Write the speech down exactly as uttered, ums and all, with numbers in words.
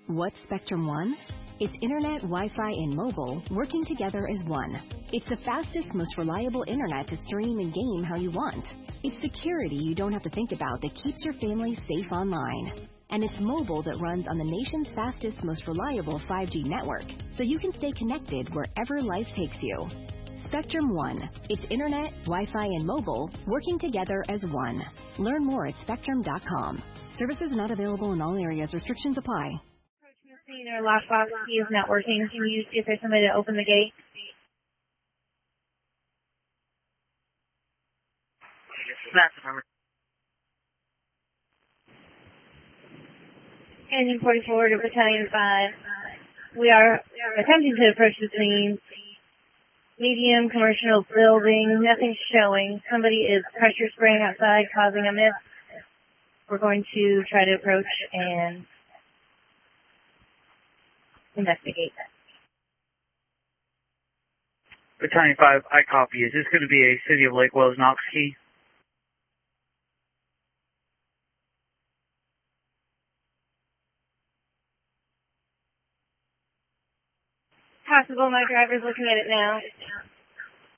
What's Spectrum One? It's internet, Wi-Fi, and mobile working together as one. It's the fastest, most reliable internet to stream and game how you want. It's security you don't have to think about that keeps your family safe online. And it's mobile that runs on the nation's fastest, most reliable five G network, so you can stay connected wherever life takes you. Spectrum One. It's internet, Wi-Fi, and mobile working together as one. Learn more at spectrum dot com. Services not available in all areas. Restrictions apply. Our lockbox key is not working. Can you see if there's somebody to open the gate? Engine forty-four to Battalion five. We are attempting to approach the scene. Medium commercial building, nothing showing. Somebody is pressure spraying outside, causing a mist. We're going to try to approach and investigate that. Battalion five, I copy. Is this going to be a City of Lake Wales Knox key? Possible, my driver's looking at it now.